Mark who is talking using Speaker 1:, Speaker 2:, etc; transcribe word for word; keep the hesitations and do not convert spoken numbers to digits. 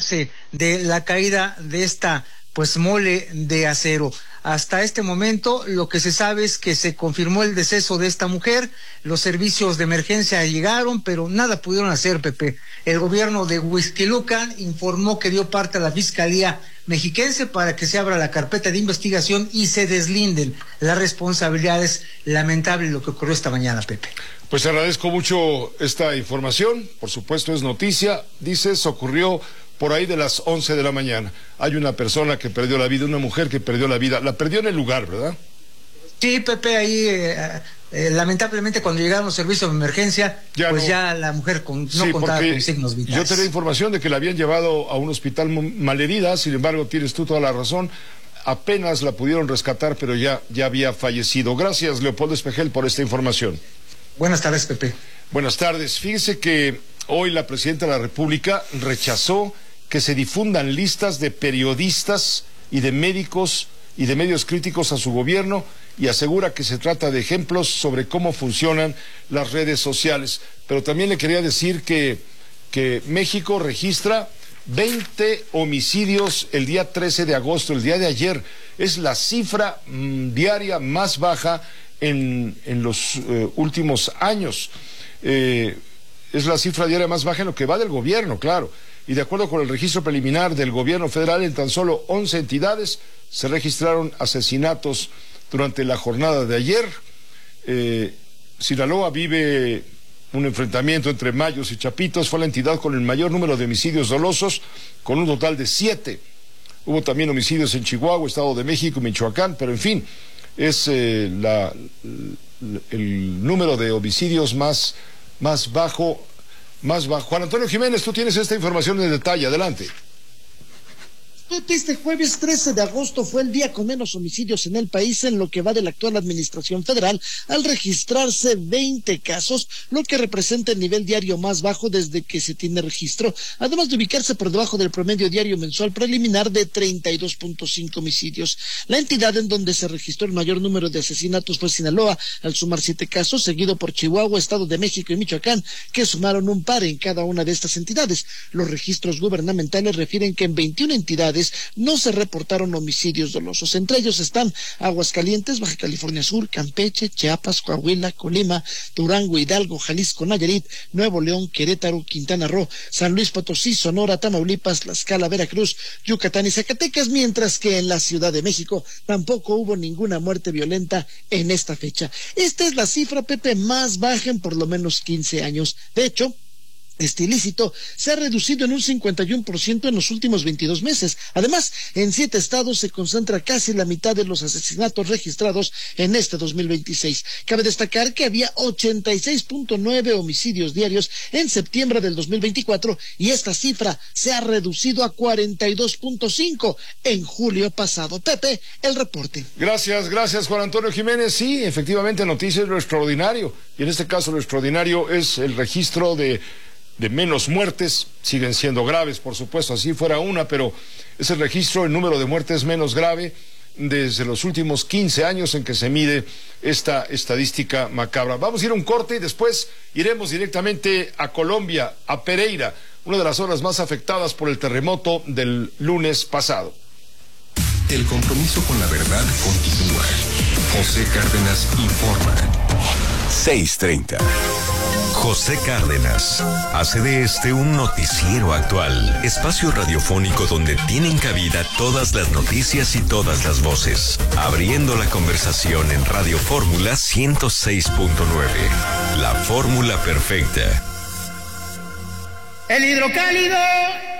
Speaker 1: recuperarse de la caída de esta pues mole de acero. Hasta este momento lo que se sabe es que se confirmó el deceso de esta mujer, los servicios de emergencia llegaron, pero nada pudieron hacer, Pepe. El gobierno de Huixquilucan informó que dio parte a la Fiscalía Mexiquense para que se abra la carpeta de investigación y se deslinden las responsabilidades. Lamentable lo que ocurrió esta mañana, Pepe.
Speaker 2: Pues agradezco mucho esta información, por supuesto es noticia, dices, ocurrió por ahí de las once de la mañana. Hay una persona que perdió la vida, una mujer que perdió la vida, la perdió en el lugar, ¿verdad? Sí, Pepe, ahí eh, eh, lamentablemente cuando llegaron los servicios de emergencia, ya pues no. ya la mujer con, no sí, contaba con signos vitales. Yo tenía información de que la habían llevado a un hospital malherida, sin embargo tienes tú toda la razón, apenas la pudieron rescatar, pero ya, ya había fallecido. Gracias, Leopoldo Espejel, por esta información. Buenas tardes, Pepe. Buenas tardes. Fíjese que hoy la Presidenta de la República rechazó que se difundan listas de periodistas y de médicos y de medios críticos a su gobierno y asegura que se trata de ejemplos sobre cómo funcionan las redes sociales. Pero también le quería decir que, que México registra veinte homicidios el día trece de agosto, el día de ayer. Es la cifra mmm, diaria más baja en, en los eh, últimos años. Eh, es la cifra diaria más baja en lo que va del gobierno, claro. Y de acuerdo con el registro preliminar del gobierno federal, en tan solo once entidades se registraron asesinatos durante la jornada de ayer. Eh, Sinaloa vive un enfrentamiento entre mayos y chapitos, fue la entidad con el mayor número de homicidios dolosos, con un total de siete. Hubo también homicidios en Chihuahua, Estado de México y Michoacán, pero en fin, es eh, la, el número de homicidios más, más bajo Más bajo. Juan Antonio Jiménez, tú tienes esta información en detalle, adelante.
Speaker 3: Este jueves trece de agosto fue el día con menos homicidios en el país en lo que va de la actual administración federal, al registrarse veinte casos, lo que representa el nivel diario más bajo desde que se tiene registro, además de ubicarse por debajo del promedio diario mensual preliminar de treinta y dos punto cinco homicidios. La entidad en donde se registró el mayor número de asesinatos fue Sinaloa, al sumar siete casos, seguido por Chihuahua, Estado de México y Michoacán, que sumaron un par en cada una de estas entidades. Los registros gubernamentales refieren que en veintiuna entidades no se reportaron homicidios dolosos. Entre ellos están Aguascalientes, Baja California Sur, Campeche, Chiapas, Coahuila, Colima, Durango, Hidalgo, Jalisco, Nayarit, Nuevo León, Querétaro, Quintana Roo, San Luis Potosí, Sonora, Tamaulipas, Tlaxcala, Veracruz, Yucatán y Zacatecas, mientras que en la Ciudad de México tampoco hubo ninguna muerte violenta en esta fecha. Esta es la cifra, Pepe, más baja en por lo menos quince años. De hecho, este ilícito se ha reducido en un cincuenta y uno por ciento en los últimos veintidós meses. Además, en siete estados se concentra casi la mitad de los asesinatos registrados en este dos mil veintiséis. Cabe destacar que había ochenta y seis punto nueve homicidios diarios en septiembre del dos mil veinticuatro y esta cifra se ha reducido a cuarenta y dos punto cinco en julio pasado. Pepe, el reporte.
Speaker 2: Gracias, gracias Juan Antonio Jiménez. Sí, efectivamente, noticia es lo extraordinario. Y en este caso lo extraordinario es el registro de de menos muertes, siguen siendo graves, por supuesto, así fuera una, pero es el registro, el número de muertes menos grave desde los últimos quince años en que se mide esta estadística macabra. Vamos a ir a un corte y después iremos directamente a Colombia, a Pereira, una de las zonas más afectadas por el terremoto del lunes pasado.
Speaker 4: El compromiso con la verdad continúa. José Cárdenas informa.
Speaker 5: seis treinta. José Cárdenas hace de este un noticiero actual, espacio radiofónico donde tienen cabida todas las noticias y todas las voces, abriendo la conversación en Radio Fórmula ciento seis punto nueve, la fórmula perfecta.
Speaker 6: El hidrocálido